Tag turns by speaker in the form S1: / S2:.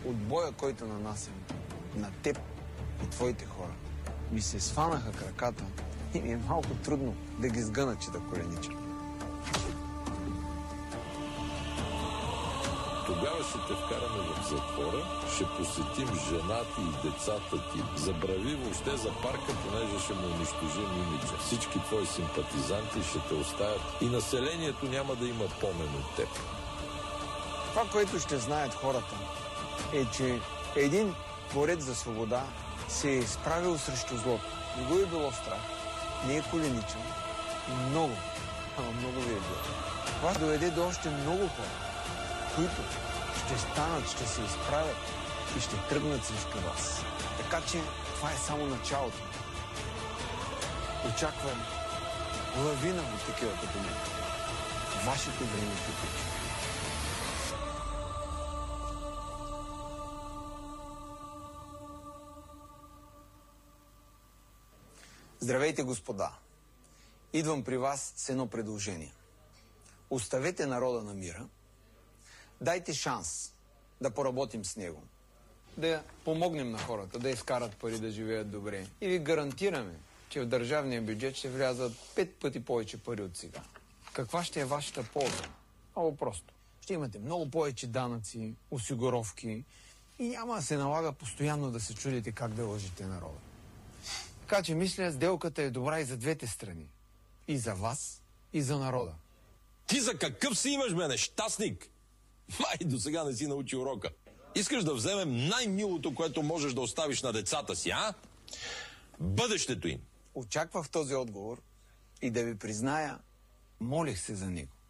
S1: от боя, който нанасям на теб и твоите хора, ми се сванаха краката и ми е малко трудно да ги сгъна, че да коленича.
S2: Тогава ще те вкараме в затвора, ще посетим жената и децата ти. Забрави въобще за парка, понеже ще му унищожим имиджа. Всички твои симпатизанти ще те оставят и населението няма да има помен от теб.
S1: Това, което ще знаят хората, е, че един борец за свобода се е изправил срещу злото. Не го е било страх, не е коленичен. Много, много ви е било. Това доведе до още много хора, които ще станат, ще се изправят и ще тръгнат срещу вас. Така че това е само началото. Очаквам лавина от такива като мен. Вашето време приключва. Здравейте, господа! Идвам при вас с едно предложение. Оставете народа на мира, дайте шанс да поработим с него, да помогнем на хората, да изкарат пари, да живеят добре. И ви гарантираме, че в държавния бюджет ще влязат 5 пъти повече пари от сега. Каква ще е вашата полза? Много просто. Ще имате много повече данъци, осигуровки и няма да се налага постоянно да се чудите как да лъжите народа. Така че мисля, сделката е добра и за двете страни. И за вас, и за народа.
S2: Ти за какъв си имаш, бе, нещастник? Май, до сега не си научи урока. Искаш да вземем най-милото, което можеш да оставиш на децата си, а? Бъдещето им.
S1: Очаквах този отговор и да ви призная, молих се за него.